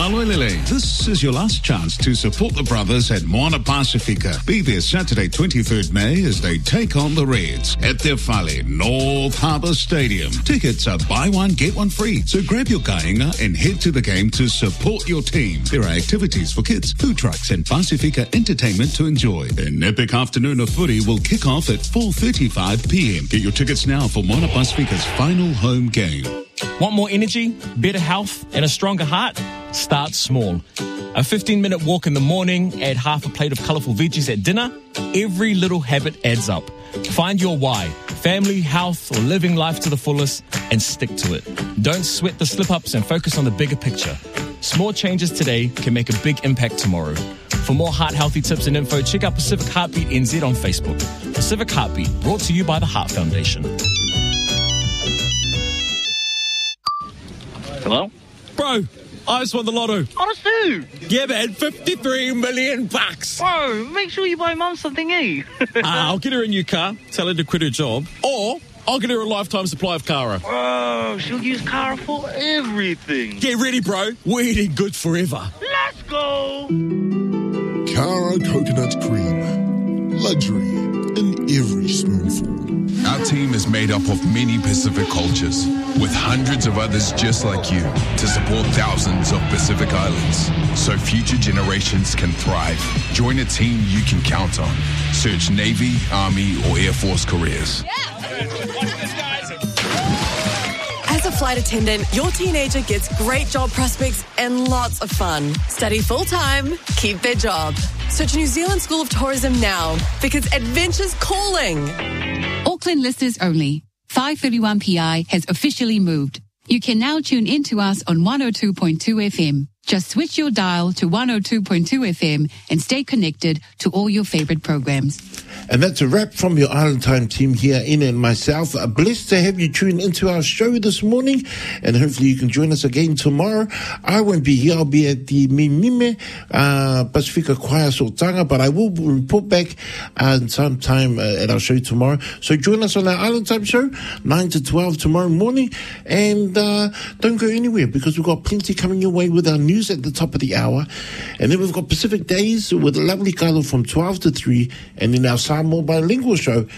Maloelele, this is your last chance to support the brothers at Moana Pacifica. Be there Saturday, 23rd May, as they take on the Reds at Te Whale, North Harbour Stadium. Tickets are buy one, get one free. So grab your kāinga and head to the game to support your team. There are activities for kids, food trucks and Pacifica entertainment to enjoy. An epic afternoon of footy will kick off at 4:35 p.m. Get your tickets now for Moana Pacifica's final home game. Want more energy, better health, and a stronger heart? Start small. A 15-minute walk in the morning, add half a plate of colourful veggies at dinner. Every little habit adds up. Find your why, family, health, or living life to the fullest, and stick to it. Don't sweat the slip-ups and focus on the bigger picture. Small changes today can make a big impact tomorrow. For more heart-healthy tips and info, check out Pacific Heartbeat NZ on Facebook. Pacific Heartbeat, brought to you by the Heart Foundation. Hello? Bro, I just won the lotto. Honest too. Yeah, man, $53 million. Bro, make sure you buy Mum something, eh? I'll get her a new car, tell her to quit her job, or I'll get her a lifetime supply of Kara. Bro, she'll use Kara for everything. Get ready, bro. We're eating good forever. Let's go. Kara coconut cream. Luxury in every spoonful. Our team is made up of many Pacific cultures, with hundreds of others just like you, to support thousands of Pacific Islands, so future generations can thrive. Join a team you can count on. Search Navy, Army, or Air Force careers. As a flight attendant, your teenager gets great job prospects and lots of fun. Study full-time, keep their job. Search New Zealand School of Tourism now, because adventure's calling. Auckland listeners only. 531 PI has officially moved. You can now tune in to us on 102.2 FM. Just switch your dial to 102.2 FM and stay connected to all your favorite programs. And that's a wrap from your Island Time team here, Ina and myself. Blessed to have you tune into our show this morning, and hopefully you can join us again tomorrow. I won't be here. I'll be at the Mimime Pacifica Choir Sultanga, but I will report back sometime at our show tomorrow. So join us on our Island Time show, 9 to 12 tomorrow morning, and don't go anywhere, because we've got plenty coming your way with our news at the top of the hour. And then we've got Pacific Days with a lovely Carlo from 12 to 3, and then our Samoa Bilingual show